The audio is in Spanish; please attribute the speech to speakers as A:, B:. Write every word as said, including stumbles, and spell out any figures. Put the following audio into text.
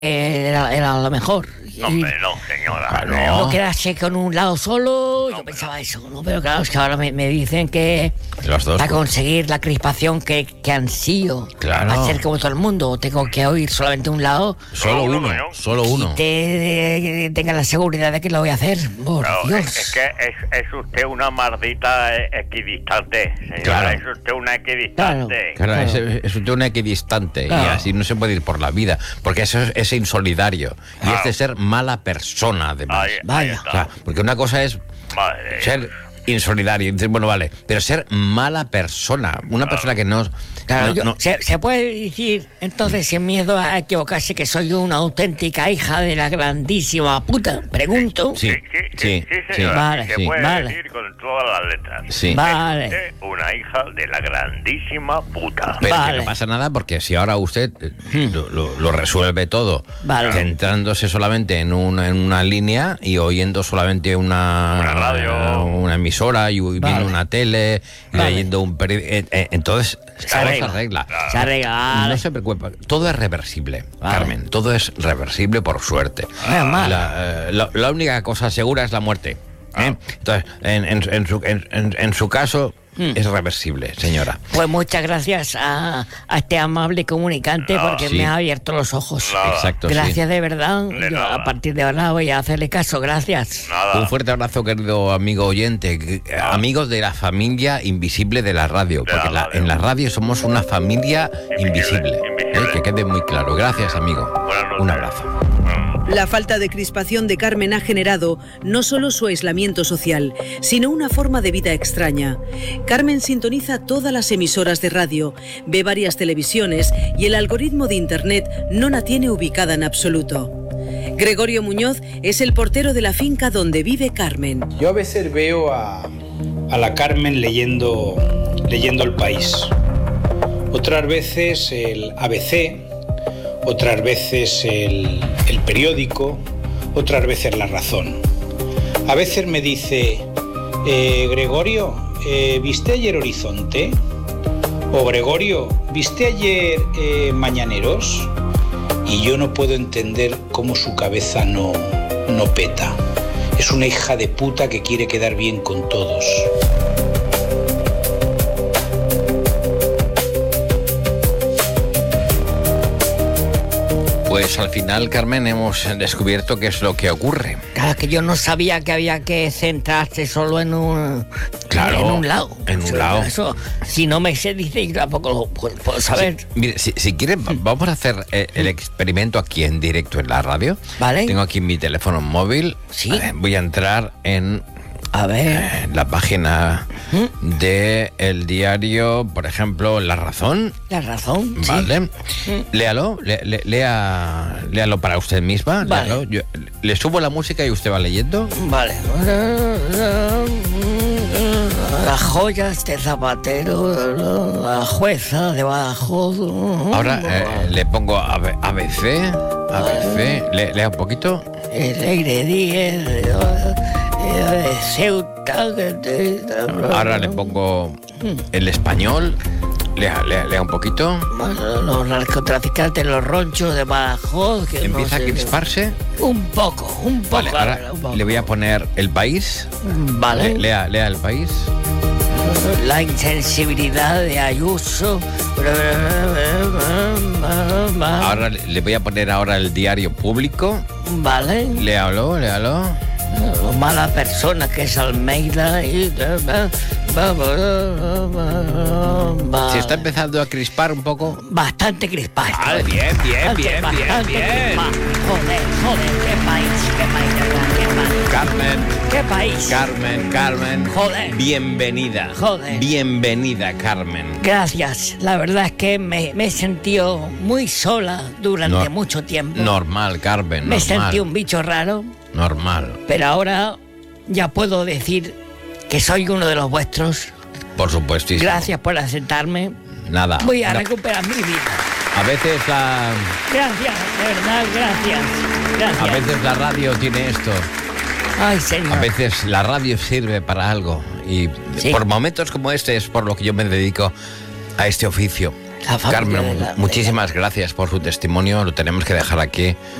A: era, era lo mejor.
B: No, hombre, no, señora.
A: No, no quedarse con un lado solo,
B: no,
A: yo pensaba
B: no.
A: eso, ¿no? Pero claro, es que ahora me, me dicen que
C: Los dos,
A: para
C: pues.
A: conseguir la crispación que, que ansío,
C: Claro.
A: para ser como todo el mundo, tengo que oír solamente un lado
C: Solo
B: Solo
C: uno,
B: uno, ¿no?
C: solo
A: y
C: uno.
A: te, eh, tenga la seguridad de que lo voy a hacer. Por
B: Claro,
A: Dios.
B: es, es que es, es usted una maldita eh, equidistante, señora.
C: Claro.
B: Es usted una equidistante.
C: Claro,
A: Claro.
C: Es, es usted un equidistante
A: Claro.
C: y así no se puede ir por la vida, porque eso es, es insolidario y
B: Claro.
C: es de ser mala persona, además.
B: Ahí, ahí
A: Vaya.
B: está.
C: O sea, porque una cosa es
B: Madre.
C: ser insolidario, entonces, bueno, vale, pero ser mala persona, una persona que no...
A: Claro,
C: no-
A: yo-
C: no-
A: se, se puede decir entonces sin miedo a equivocarse que soy una auténtica hija de la grandísima puta. Pregunto.
C: Sí,
B: Sí, sí, sí, sí,
C: sí,
B: señora.
A: vale,
B: y se
A: sí,
B: puede
A: vale.
B: decir con todas las letras.
C: Sí.
A: Vale.
B: Es usted una hija de la grandísima puta.
C: Pero
A: Vale.
C: que no pasa nada porque si ahora usted eh, lo, lo- lo resuelve todo,
A: Vale.
C: centrándose solamente en una, en una línea y oyendo solamente una,
B: Una radio.
C: una emisora y viendo
A: Vale.
C: una tele y
A: Vale.
C: leyendo un periódico, entonces
A: Se
C: todo se
A: arregla.
C: arregla.
A: Se arregla. Vale.
C: No se preocupe, todo es reversible,
A: Vale.
C: Carmen, todo es reversible por suerte.
A: Menos mal.
C: La, eh, la- la única cosa segura es la muerte. ¿eh? Entonces, en, en- en su, en- en- en su caso,
A: Hmm.
C: es reversible, señora.
A: Pues muchas gracias a, a este amable comunicante
B: No,
A: porque
C: sí.
A: me ha abierto los ojos.
B: Nada.
C: Exacto, sí.
A: Gracias de verdad.
B: De
A: Yo
B: nada.
A: a partir de ahora voy a hacerle caso. Gracias.
B: Nada.
C: Un fuerte abrazo, querido amigo oyente, que- amigos de la familia invisible de la radio,
B: De la
C: porque la-
B: radio.
C: en la radio somos una familia invisible,
B: Invisible, invisible.
C: ¿eh? Que quede muy claro. Gracias, amigo.
B: Buenas noches.
C: Un abrazo.
D: La falta de crispación de Carmen ha generado no solo su aislamiento social, sino una forma de vida extraña. Carmen sintoniza todas las emisoras de radio, ve varias televisiones y el algoritmo de Internet no la tiene ubicada en absoluto. Gregorio Muñoz es el portero de la finca donde vive Carmen.
E: Yo a veces veo a, a la Carmen leyendo, leyendo El País. Otras veces el A B C, otras veces el, el periódico, otras veces La Razón. A veces me dice, eh, Gregorio, eh, ¿viste ayer Horizonte? O Gregorio, ¿viste ayer eh, Mañaneros? Y yo no puedo entender cómo su cabeza no, no peta. Es una hija de puta que quiere quedar bien con todos.
C: Pues al final, Carmen, hemos descubierto qué es lo que ocurre.
A: Claro, que yo no sabía que había que centrarse solo en un,
C: Claro,
A: en un lado.
C: en un
A: Eso-
C: lado.
A: Eso, si no me se dice, yo tampoco lo puedo, puedo saber.
C: Sí, mire, si, si quieren, va- vamos a hacer eh, el experimento aquí en directo en la radio.
A: Vale.
C: Tengo aquí mi teléfono móvil.
A: Sí.
C: Eh, voy a entrar en
A: A ver.
C: eh, la página de el diario, por ejemplo, La Razón.
A: La razón. sí.
C: Vale. Léalo, le- le- lea, léalo para usted misma.
A: Vale.
C: léalo. Yo- le subo la música y usted va leyendo.
A: Vale. Las joyas de Zapatero, la jueza de Badajoz.
C: Ahora eh, le pongo A B- A B C. A B C. Le- lea un poquito.
A: El aire diez de Ceuta.
C: Ahora le pongo el español. Lea, lea, lea un poquito.
A: Los narcotraficantes, los ronchos de Badajoz. Que
C: Empieza
A: no
C: a
A: sé-
C: crisparse.
A: Un poco, un poco.
C: Vale, ahora
A: un poco.
C: le voy a poner el país.
A: Vale.
C: Le- Lea, lea el país.
A: La insensibilidad de Ayuso.
C: Ahora le le voy a poner ahora el diario público.
A: Vale.
C: Léalo, léalo.
A: Lo mala persona que es Almeida. Y...
C: Se está empezando a crispar un poco.
A: Bastante crispado.
C: Vale, bien, bien,
A: Bastante,
C: bien, bien,
A: bastante
C: bien.
A: crispado. Joder, joder, qué país, qué país, de verdad, qué país.
C: Carmen,
A: Qué país.
C: Carmen, Carmen.
A: Joder.
C: Bienvenida.
A: Joder.
C: Bienvenida, Carmen.
A: Gracias. La verdad es que me, me he sentido muy sola durante
C: No-
A: mucho tiempo.
C: Normal, Carmen,
A: me
C: normal.
A: sentí un bicho raro,
C: Normal,
A: pero ahora ya puedo decir que soy uno de los vuestros.
C: por supuestísimo.
A: Gracias por aceptarme.
C: Nada.
A: Voy a
C: No,
A: recuperar mi vida.
C: a veces la,
A: Gracias, de verdad, gracias. Gracias.
C: a veces la radio tiene esto.
A: Ay, señor.
C: A veces la radio sirve para algo y
A: Sí.
C: por momentos como este es por lo que yo me dedico a este oficio.
A: La familia
C: Carmen,
A: de la-
C: muchísimas gracias por su testimonio. Lo tenemos que dejar aquí.